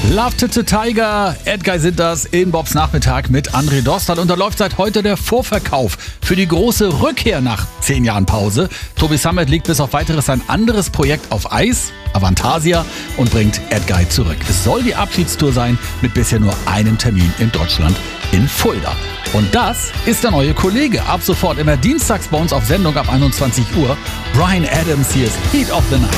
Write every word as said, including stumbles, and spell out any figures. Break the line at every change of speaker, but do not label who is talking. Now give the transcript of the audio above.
Love to the Tiger, Edguy sind das in Bobs Nachmittag mit André Dostal. Und da läuft seit heute der Vorverkauf für die große Rückkehr nach zehn Jahren Pause. Tobi Sammet legt bis auf weiteres ein anderes Projekt auf Eis, Avantasia, und bringt Edguy zurück. Es soll die Abschiedstour sein mit bisher nur einem Termin in Deutschland, in Fulda. Und das ist der neue Kollege. Ab sofort immer dienstags bei uns auf Sendung ab einundzwanzig Uhr. Bryan Adams, hier ist Heat of the Night.